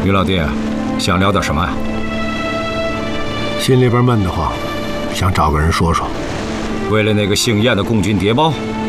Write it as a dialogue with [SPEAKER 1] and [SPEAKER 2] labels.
[SPEAKER 1] 于老弟，想聊点什么呀？
[SPEAKER 2] 心里边闷得慌，想找个人说说。
[SPEAKER 1] 为了那个姓燕的共军谍报，